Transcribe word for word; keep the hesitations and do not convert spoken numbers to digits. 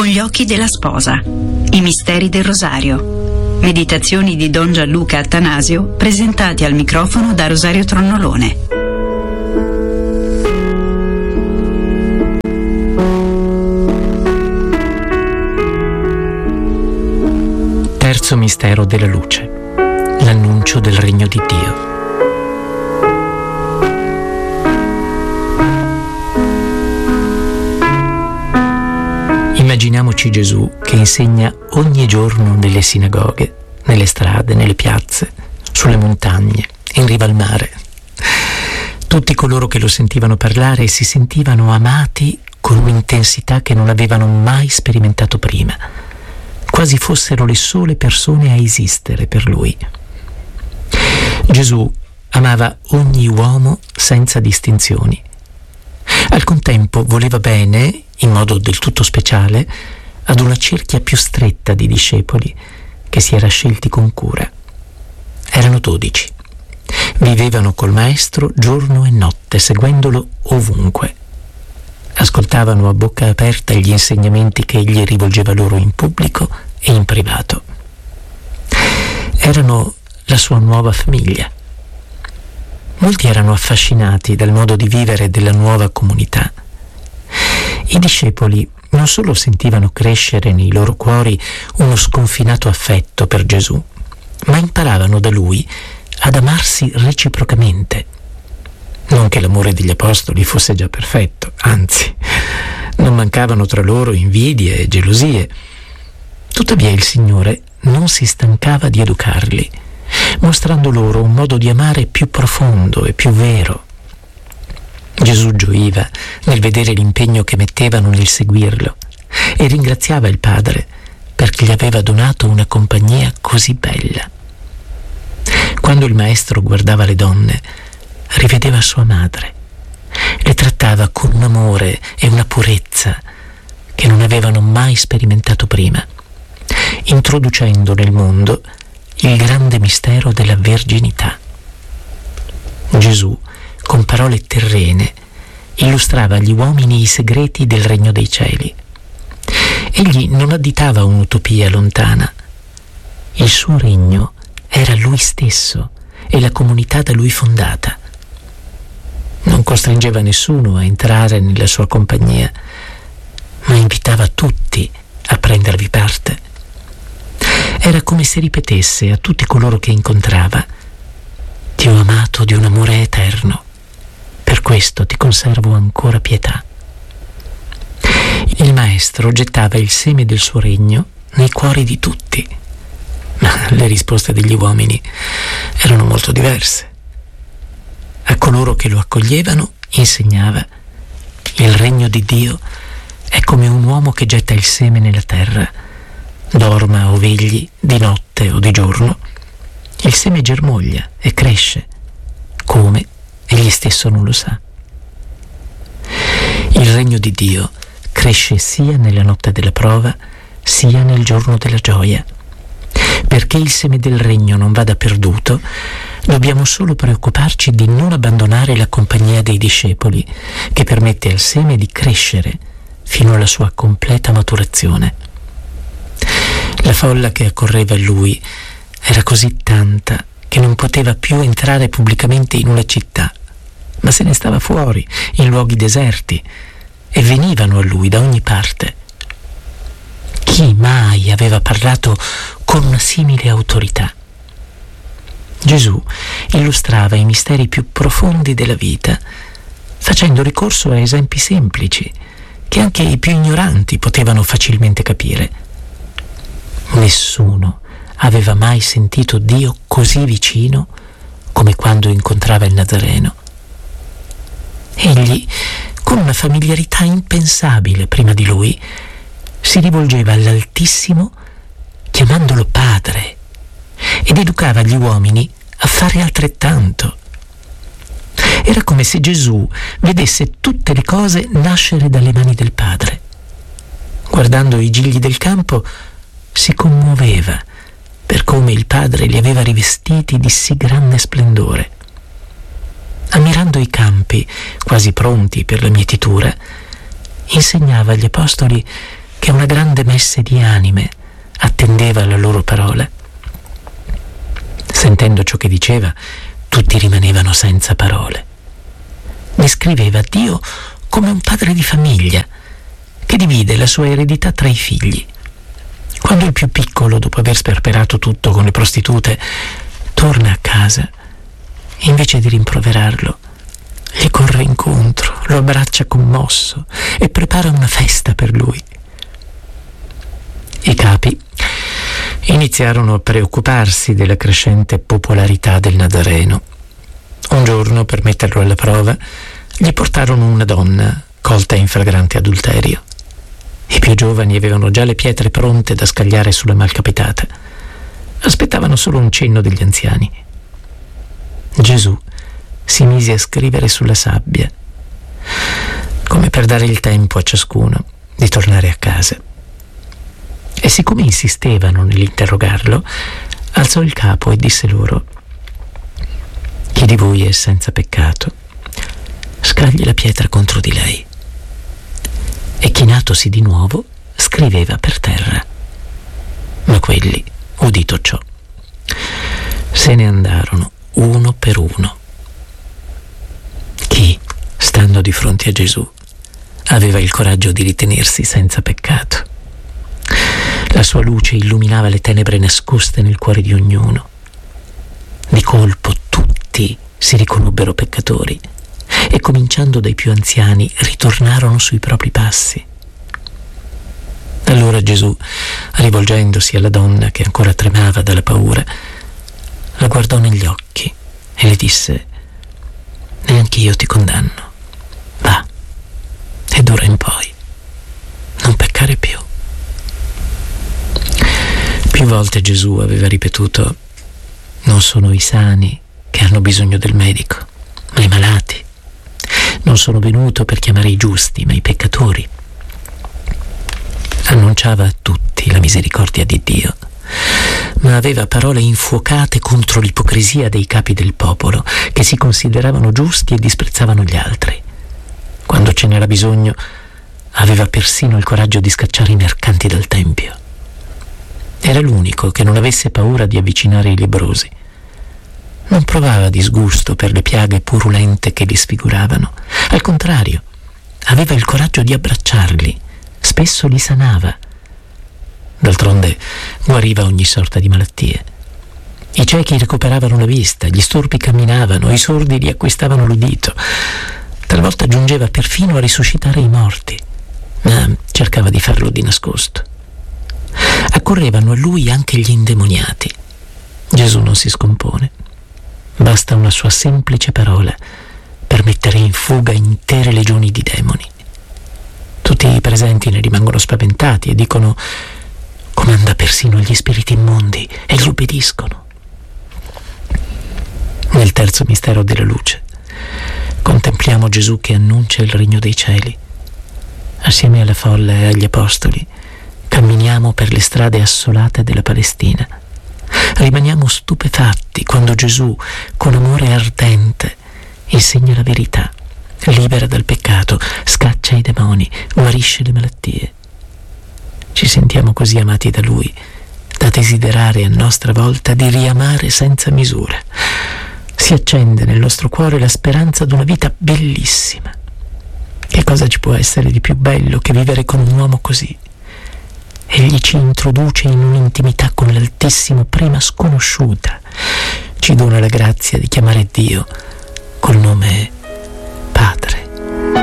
gli occhi della sposa. I misteri del rosario. Meditazioni di Don Gianluca Attanasio, presentati al microfono da Rosario Tronnolone. Terzo mistero della luce. L'annuncio del regno di Dio. Immaginiamoci Gesù che insegna ogni giorno nelle sinagoghe, nelle strade, nelle piazze, sulle montagne, in riva al mare. Tutti coloro che lo sentivano parlare si sentivano amati con un'intensità che non avevano mai sperimentato prima, quasi fossero le sole persone a esistere per lui. Gesù amava ogni uomo senza distinzioni. Al contempo voleva bene, in modo del tutto speciale, ad una cerchia più stretta di discepoli che si era scelti con cura. Erano dodici. Vivevano col Maestro giorno e notte, seguendolo ovunque. Ascoltavano a bocca aperta gli insegnamenti che egli rivolgeva loro in pubblico e in privato. Erano la sua nuova famiglia. Molti erano affascinati dal modo di vivere della nuova comunità. I discepoli non solo sentivano crescere nei loro cuori uno sconfinato affetto per Gesù, ma imparavano da lui ad amarsi reciprocamente. Non che l'amore degli apostoli fosse già perfetto, anzi, non mancavano tra loro invidie e gelosie. Tuttavia il Signore non si stancava di educarli, mostrando loro un modo di amare più profondo e più vero. Gesù gioiva nel vedere l'impegno che mettevano nel seguirlo e ringraziava il Padre perché gli aveva donato una compagnia così bella. Quando il Maestro guardava le donne, rivedeva sua madre. Le trattava con un amore e una purezza che non avevano mai sperimentato prima, introducendo nel mondo il grande mistero della verginità. Gesù, con parole terrene, illustrava agli uomini i segreti del regno dei cieli. Egli non additava un'utopia lontana. Il suo regno era lui stesso e la comunità da lui fondata. Non costringeva nessuno a entrare nella sua compagnia, ma invitava tutti a prendervi parte. Era come se ripetesse a tutti coloro che incontrava: ti ho amato di un amore eterno, per questo ti conservo ancora pietà. Il Maestro gettava il seme del suo regno nei cuori di tutti, ma le risposte degli uomini erano molto diverse. A coloro che lo accoglievano insegnava: il regno di Dio è come un uomo che getta il seme nella terra. Dorma o vegli, di notte o di giorno, il seme germoglia e cresce. Come? Egli stesso non lo sa. Il regno di Dio cresce sia nella notte della prova, sia nel giorno della gioia. Perché il seme del regno non vada perduto, dobbiamo solo preoccuparci di non abbandonare la compagnia dei discepoli, che permette al seme di crescere fino alla sua completa maturazione. La folla che accorreva a lui era così tanta che non poteva più entrare pubblicamente in una città, ma se ne stava fuori, in luoghi deserti, e venivano a lui da ogni parte. Chi mai aveva parlato con una simile autorità? Gesù illustrava i misteri più profondi della vita, facendo ricorso a esempi semplici che anche i più ignoranti potevano facilmente capire. Nessuno aveva mai sentito Dio così vicino come quando incontrava il Nazareno. Egli, con una familiarità impensabile prima di lui, si rivolgeva all'Altissimo chiamandolo Padre ed educava gli uomini a fare altrettanto. Era come se Gesù vedesse tutte le cose nascere dalle mani del Padre. Guardando i gigli del campo, si commuoveva per come il Padre li aveva rivestiti di sì grande splendore. Ammirando i campi, quasi pronti per la mietitura, insegnava agli apostoli che una grande messe di anime attendeva la loro parola. Sentendo ciò che diceva, tutti rimanevano senza parole. Descriveva Dio come un padre di famiglia che divide la sua eredità tra i figli. Quando il più piccolo, dopo aver sperperato tutto con le prostitute, torna a casa, invece di rimproverarlo, gli corre incontro, lo abbraccia commosso e prepara una festa per lui. I capi iniziarono a preoccuparsi della crescente popolarità del Nadareno. Un giorno, per metterlo alla prova, gli portarono una donna colta in flagrante adulterio. I più giovani avevano già le pietre pronte da scagliare sulla malcapitata. Aspettavano solo un cenno degli anziani. Gesù si mise a scrivere sulla sabbia, come per dare il tempo a ciascuno di tornare a casa. E siccome insistevano nell'interrogarlo, alzò il capo e disse loro: chi di voi è senza peccato, scagli la pietra contro di lei. E chinatosi di nuovo, scriveva per terra. Ma quelli, udito ciò, se ne andarono uno per uno. Chi, stando di fronte a Gesù, aveva il coraggio di ritenersi senza peccato. La sua luce illuminava le tenebre nascoste nel cuore di ognuno. Di colpo tutti si riconobbero peccatori e, cominciando dai più anziani, ritornarono sui propri passi. Allora Gesù, rivolgendosi alla donna che ancora tremava dalla paura, la guardò negli occhi e le disse: neanche io ti condanno. Va, e d'ora in poi non peccare più. Più volte Gesù aveva ripetuto: non sono i sani che hanno bisogno del medico, ma i malati. Non sono venuto per chiamare i giusti, ma i peccatori. Annunciava a tutti la misericordia di Dio, ma aveva parole infuocate contro l'ipocrisia dei capi del popolo, che si consideravano giusti e disprezzavano gli altri. Quando ce n'era bisogno, aveva persino il coraggio di scacciare i mercanti dal tempio. Era l'unico che non avesse paura di avvicinare i lebbrosi. Non provava disgusto per le piaghe purulente che li sfiguravano. Al contrario, aveva il coraggio di abbracciarli, spesso li sanava. D'altronde guariva ogni sorta di malattie. I ciechi recuperavano la vista, gli storpi camminavano, i sordi riacquistavano l'udito. Talvolta giungeva perfino a risuscitare i morti, ma cercava di farlo di nascosto. Accorrevano a lui anche gli indemoniati. Gesù non si scompone. Basta una sua semplice parola per mettere in fuga intere legioni di demoni. Tutti i presenti ne rimangono spaventati e dicono: comanda persino gli spiriti immondi e gli obbediscono. Nel terzo mistero della luce contempliamo Gesù che annuncia il regno dei cieli. Assieme alla folla e agli apostoli camminiamo per le strade assolate della Palestina. Rimaniamo stupefatti quando Gesù, con amore ardente, insegna la verità, libera dal peccato, scaccia i demoni, guarisce le malattie. Ci sentiamo così amati da Lui, da desiderare a nostra volta di riamare senza misura. Si accende nel nostro cuore la speranza di una vita bellissima. Che cosa ci può essere di più bello che vivere con un uomo così? Egli ci introduce in un'intimità con l'Altissimo prima sconosciuta, ci dona la grazia di chiamare Dio col nome